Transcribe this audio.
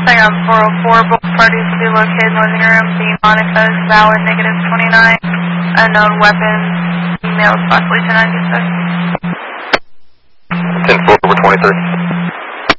Hang on, 404, both parties to be located in living room. The Monica is valid, -29. Unknown weapons, emails, possibly 1096. 10-4 over 23.